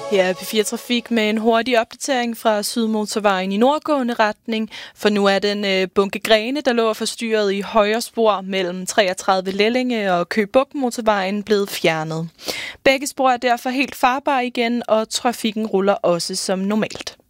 Her er P4 Trafik med en hurtig opdatering fra Sydmotorvejen i nordgående retning. For nu er den bunke grene, der lå forstyrret i højre spor mellem 33 Lellinge og Køge Bugt Motorvejen, blevet fjernet. Begge spor er derfor helt farbare igen, og trafikken ruller også som normalt.